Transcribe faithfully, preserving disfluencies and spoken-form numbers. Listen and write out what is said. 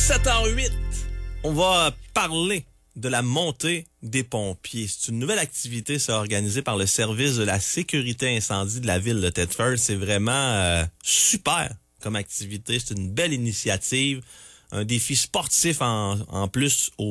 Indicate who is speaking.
Speaker 1: sept heures huit, on va parler de la montée des pompiers. C'est une nouvelle activité, c'est organisée par le service de la sécurité incendie de la ville de Thetford. C'est vraiment euh, super comme activité. C'est une belle initiative. Un défi sportif en, en plus au